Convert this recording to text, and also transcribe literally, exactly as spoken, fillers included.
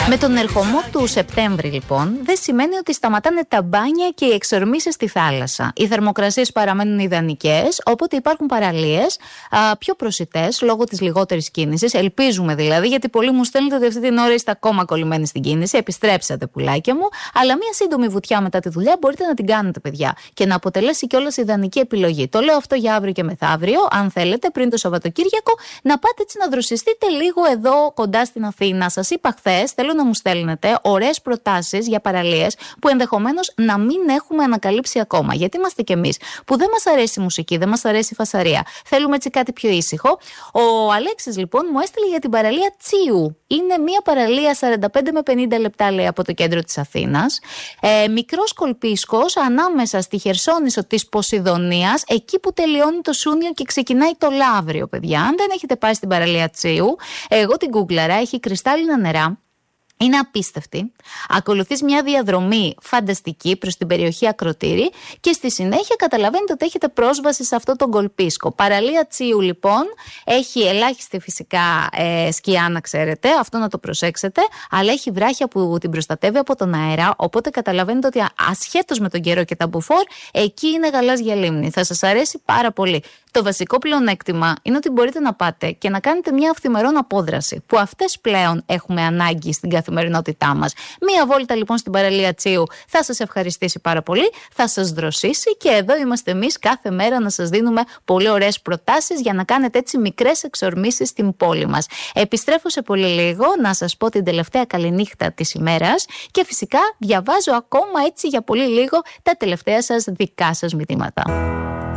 Με τον ερχομό του Σεπτέμβρη, λοιπόν, δεν σημαίνει ότι σταματάνε τα μπάνια και οι εξορμήσεις στη θάλασσα. Οι θερμοκρασίες παραμένουν ιδανικές, οπότε υπάρχουν παραλίες α, πιο προσιτές λόγω της λιγότερης κίνησης. Ελπίζουμε δηλαδή, γιατί πολλοί μου στέλνετε ότι αυτή την ώρα είστε ακόμα κολλημένοι στην κίνηση. Επιστρέψατε, πουλάκια μου. Αλλά μία σύντομη βουτιά μετά τη δουλειά μπορείτε να την κάνετε, παιδιά, και να αποτελέσει κιόλας ιδανική επιλογή. Το λέω αυτό για αύριο και μεθαύριο, αν θέλετε, πριν το Σαββατοκύριακο, να πάτε έτσι να δροσιστείτε λίγο εδώ κοντά στην Αθήνα. Σας είπα χθες, θέλω να μου στέλνετε ωραίες προτάσεις για παραλίες που ενδεχομένως να μην έχουμε ανακαλύψει ακόμα. Γιατί είμαστε κι εμείς που δεν μας αρέσει η μουσική, δεν μας αρέσει η φασαρία. Θέλουμε έτσι κάτι πιο ήσυχο. Ο Αλέξης λοιπόν μου έστειλε για την παραλία Τσίου. Είναι μια παραλία σαράντα πέντε με πενήντα λεπτά, λέει, από το κέντρο της Αθήνας. Ε, μικρός κολπίσκος ανάμεσα στη Χερσόνησο της Ποσειδονίας, εκεί που τελειώνει το Σούνιο και ξεκινάει το Λαύριο, παιδιά. Αν δεν έχετε πάει στην παραλία Τσίου, εγώ την γκούγκλαρα, έχει κρυστάλλινα νερά. Είναι απίστευτη. Ακολουθείς μια διαδρομή φανταστική προς την περιοχή Ακροτήρη και στη συνέχεια καταλαβαίνετε ότι έχετε πρόσβαση σε αυτό τον κολπίσκο. Παραλία Τσίου λοιπόν έχει ελάχιστη φυσικά ε, σκιά, να ξέρετε, αυτό να το προσέξετε, αλλά έχει βράχια που την προστατεύει από τον αέρα, οπότε καταλαβαίνετε ότι ασχέτως με τον καιρό και τα μποφόρ, εκεί είναι γαλάζια λίμνη. Θα σας αρέσει πάρα πολύ. Το βασικό πλεονέκτημα είναι ότι μπορείτε να πάτε και να κάνετε μια αυθημερών απόδραση, που αυτές πλέον έχουμε ανάγκη στην καθημερινότητά μας. Μία βόλτα λοιπόν στην παραλία Τσίου θα σας ευχαριστήσει πάρα πολύ, θα σας δροσίσει και εδώ είμαστε εμείς κάθε μέρα να σας δίνουμε πολύ ωραίες προτάσεις για να κάνετε έτσι μικρές εξορμήσεις στην πόλη μας. Επιστρέφω σε πολύ λίγο να σας πω την τελευταία καληνύχτα της ημέρας και φυσικά διαβάζω ακόμα έτσι για πολύ λίγο τα τελευταία σας δικά σας μηνύματα.